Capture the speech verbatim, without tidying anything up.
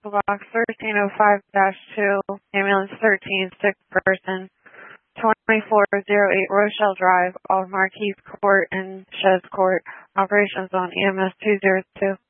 Box thirteen oh five dash two, ambulance thirteen, sick person, twenty-four oh eight Rochelle Drive, off Marquise Court and Shez Court. Operations on E M S two zero two.